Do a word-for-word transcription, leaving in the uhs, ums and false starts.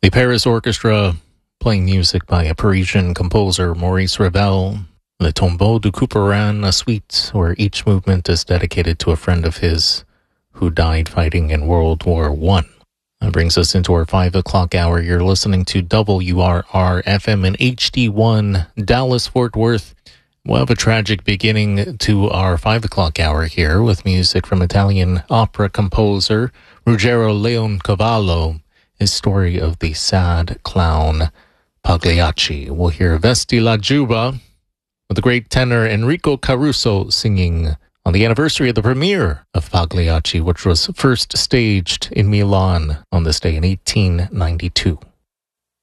The Paris Orchestra, playing music by a Parisian composer, Maurice Ravel. Le Tombeau de Couperin, a suite where each movement is dedicated to a friend of his who died fighting in World War One. That brings us into our five o'clock hour. You're listening to W R R F M and H D one, Dallas-Fort Worth. We'll have a tragic beginning to our five o'clock hour here with music from Italian opera composer Ruggero Leoncavallo, his story of the sad clown Pagliacci. We'll hear Vesti la Giubba with the great tenor Enrico Caruso singing on the anniversary of the premiere of Pagliacci, which was first staged in Milan on this day in eighteen ninety-two.